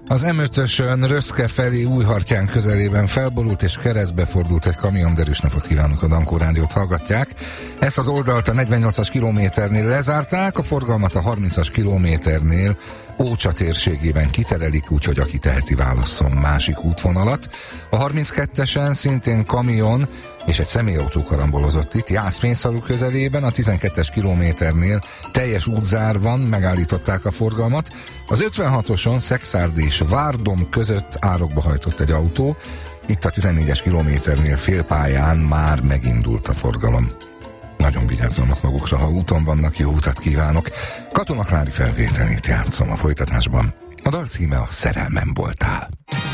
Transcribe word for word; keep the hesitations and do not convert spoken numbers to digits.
Az em ötösön Röszke felé Újhartyán közelében felborult és keresztbe fordult egy kamion. Derűs napot kívánok, a Dankó Rádiót hallgatják. Ezt az oldalt a negyvennyolcas kilométernél lezárták, a forgalmat a harmincas kilométernél Ócsa térségében kiterelik, úgyhogy aki teheti, válasszon másik útvonalat. A harminckettesen szintén kamion és egy személyautó karambolozott itt Jászfényszalú közelében, a tizenkettes kilométernél teljes útzár van, megállították a forgalmat. Az ötvenhatoson Szekszárd és Várdom között árokba hajtott egy autó, itt a tizennégyes kilométernél félpályán már megindult a forgalom. Nagyon vigyázzanak magukra, ha úton vannak, jó utat kívánok. Katona Klári felvételét játszom a folytatásban. A dal címe a Szerelmem voltál.